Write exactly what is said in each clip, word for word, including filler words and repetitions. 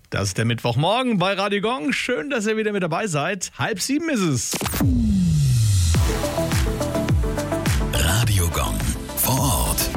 Das ist der Mittwochmorgen bei Radio Gong. Schön, dass ihr wieder mit dabei seid. Halb sieben ist es. Radio Gong vor Ort.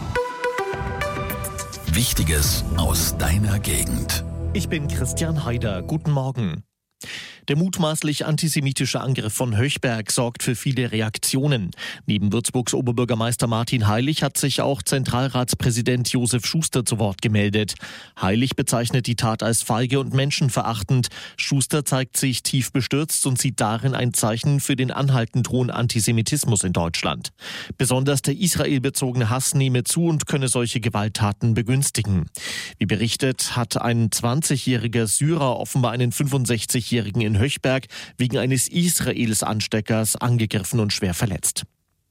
Wichtiges aus deiner Gegend. Ich bin Christian Haider. Guten Morgen. Der mutmaßlich antisemitische Angriff von Höchberg sorgt für viele Reaktionen. Neben Würzburgs Oberbürgermeister Martin Heilig hat sich auch Zentralratspräsident Josef Schuster zu Wort gemeldet. Heilig bezeichnet die Tat als feige und menschenverachtend. Schuster zeigt sich tief bestürzt und sieht darin ein Zeichen für den anhaltend hohen Antisemitismus in Deutschland. Besonders der israelbezogene Hass nehme zu und könne solche Gewalttaten begünstigen. Wie berichtet, hat ein zwanzigjähriger Syrer offenbar einen fünfundsechzigjährigen in Höchberg wegen eines Israels-Ansteckers angegriffen und schwer verletzt.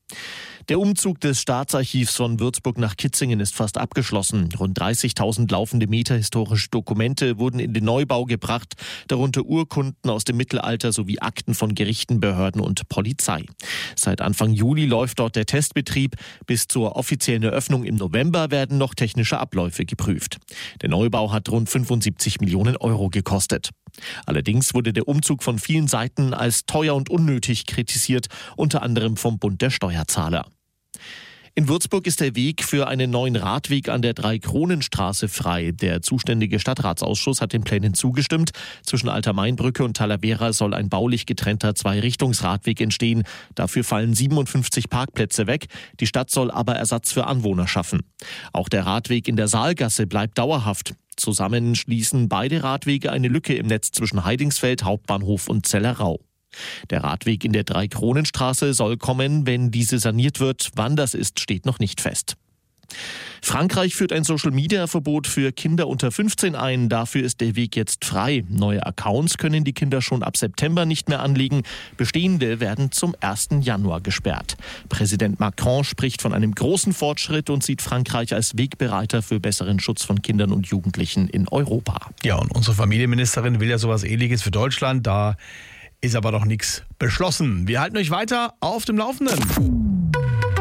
Der Umzug des Staatsarchivs von Würzburg nach Kitzingen ist fast abgeschlossen. Rund dreißigtausend laufende Meter historische Dokumente wurden in den Neubau gebracht, darunter Urkunden aus dem Mittelalter sowie Akten von Gerichten, Behörden und Polizei. Seit Anfang Juli läuft dort der Testbetrieb. Bis zur offiziellen Eröffnung im November werden noch technische Abläufe geprüft. Der Neubau hat rund fünfundsiebzig Millionen Euro gekostet. Allerdings wurde der Umzug von vielen Seiten als teuer und unnötig kritisiert, unter anderem vom Bund der Steuerzahler. In Würzburg ist der Weg für einen neuen Radweg an der Drei-Kronen-Straße frei. Der zuständige Stadtratsausschuss hat den Plänen zugestimmt. Zwischen Alter Mainbrücke und Talavera soll ein baulich getrennter Zwei-Richtungsradweg entstehen. Dafür fallen siebenundfünfzig Parkplätze weg. Die Stadt soll aber Ersatz für Anwohner schaffen. Auch der Radweg in der Saalgasse bleibt dauerhaft. Zusammen schließen beide Radwege eine Lücke im Netz zwischen Heidingsfeld, Hauptbahnhof und Zellerau. Der Radweg in der Drei-Kronen-Straße soll kommen, wenn diese saniert wird. Wann das ist, steht noch nicht fest. Frankreich führt ein Social-Media-Verbot für Kinder unter fünfzehn ein. Dafür ist der Weg jetzt frei. Neue Accounts können die Kinder schon ab September nicht mehr anlegen. Bestehende werden zum ersten Januar gesperrt. Präsident Macron spricht von einem großen Fortschritt und sieht Frankreich als Wegbereiter für besseren Schutz von Kindern und Jugendlichen in Europa. Ja, und unsere Familienministerin will ja sowas Ähnliches für Deutschland. Da ist aber noch nichts beschlossen. Wir halten euch weiter auf dem Laufenden.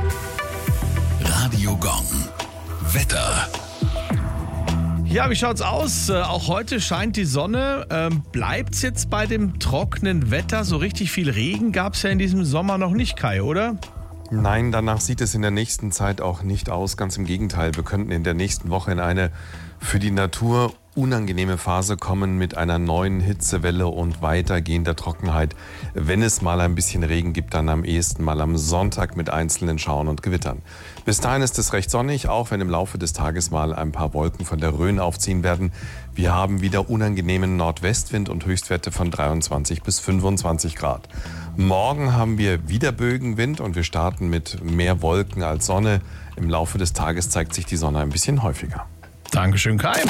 Radio Gong. Wetter. Ja, wie schaut's aus? Äh, auch heute scheint die Sonne. Ähm, bleibt's jetzt bei dem trockenen Wetter? So richtig viel Regen gab's ja in diesem Sommer noch nicht, Kai, oder? Nein, danach sieht es in der nächsten Zeit auch nicht aus. Ganz im Gegenteil, wir könnten in der nächsten Woche in eine für die Natur unangenehme Phase kommen mit einer neuen Hitzewelle und weitergehender Trockenheit. Wenn es mal ein bisschen Regen gibt, dann am ehesten mal am Sonntag mit einzelnen Schauern und Gewittern. Bis dahin ist es recht sonnig, auch wenn im Laufe des Tages mal ein paar Wolken von der Rhön aufziehen werden. Wir haben wieder unangenehmen Nordwestwind und Höchstwerte von dreiundzwanzig bis fünfundzwanzig Grad. Morgen haben wir wieder Bögenwind und wir starten mit mehr Wolken als Sonne. Im Laufe des Tages zeigt sich die Sonne ein bisschen häufiger. Dankeschön, Kai.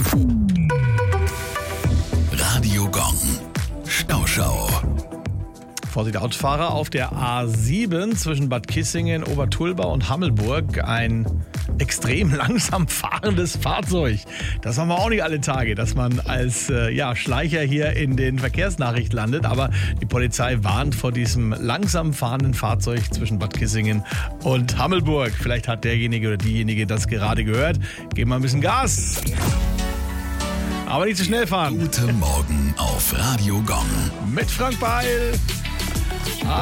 Radio Gong. Stauschau. Vorsicht, Autofahrer auf der A sieben zwischen Bad Kissingen, Obertulba und Hammelburg. Ein extrem langsam fahrendes Fahrzeug. Das haben wir auch nicht alle Tage, dass man als äh, ja, Schleicher hier in den Verkehrsnachrichten landet. Aber die Polizei warnt vor diesem langsam fahrenden Fahrzeug zwischen Bad Kissingen und Hammelburg. Vielleicht hat derjenige oder diejenige das gerade gehört. Geben wir ein bisschen Gas. Aber nicht zu schnell fahren. Guten Morgen auf Radio Gong. Mit Frank Beil.